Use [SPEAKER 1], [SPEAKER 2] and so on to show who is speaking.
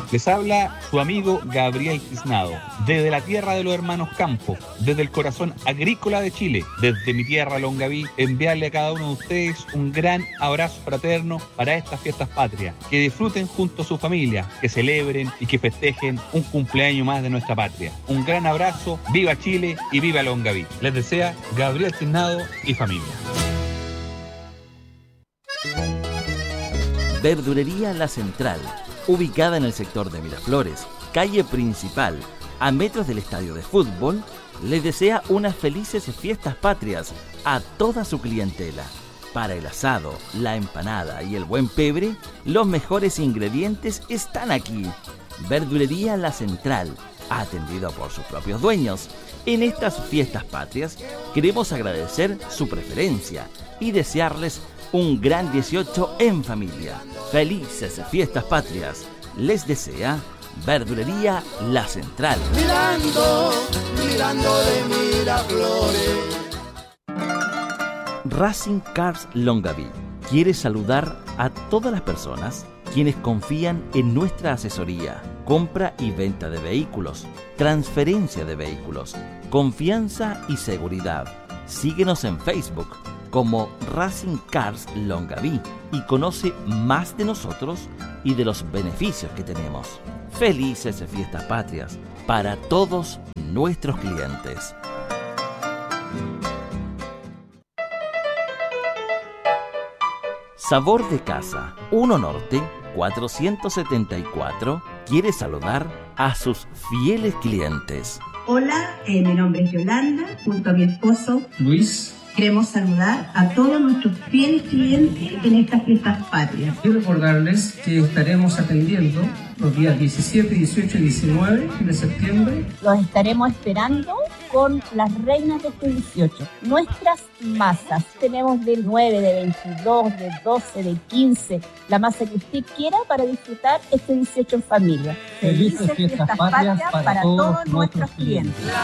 [SPEAKER 1] Les habla su amigo Gabriel Tiznado, desde la tierra de los hermanos Campos, desde el corazón agrícola de Chile, desde mi tierra Longaví, enviarle a cada uno de ustedes un gran abrazo fraterno para estas fiestas patrias. Que disfruten junto a su familia, que celebren y que festejen un cumpleaños más de nuestra patria. Un gran abrazo, viva Chile y viva Longaví. Les desea Gabriel Tiznado y familia.
[SPEAKER 2] Verdulería La Central, ubicada en el sector de Miraflores, calle principal, a metros del estadio de fútbol, les desea unas felices fiestas patrias a toda su clientela. Para el asado, la empanada y el buen pebre, los mejores ingredientes están aquí. Verdulería La Central, atendido por sus propios dueños. En estas fiestas patrias queremos agradecer su preferencia y desearles un gran 18 en familia. Felices fiestas patrias. Les desea Verdulería La Central. Mirando de Miraflores. Racing Cars Longaví quiere saludar a todas las personas quienes confían en nuestra asesoría, compra y venta de vehículos, transferencia de vehículos, confianza y seguridad. Síguenos en Facebook como Racing Cars Longaví y conoce más de nosotros y de los beneficios que tenemos. Felices fiestas patrias para todos nuestros clientes. Sabor de Casa, 1 Norte, 474, quiere saludar a sus fieles clientes.
[SPEAKER 3] Hola, mi nombre es Yolanda, junto a mi esposo
[SPEAKER 4] Luis.
[SPEAKER 3] Queremos saludar a todos nuestros fieles clientes en estas fiestas patrias.
[SPEAKER 4] Y recordarles que estaremos atendiendo los días 17, 18 y 19 de septiembre.
[SPEAKER 5] Los estaremos esperando con las reinas de este 18. Nuestras masas, tenemos del 9, de 22, de 12, de 15, la masa que usted quiera para disfrutar este 18 en familia.
[SPEAKER 4] Felices fiestas patrias para todos nuestros clientes.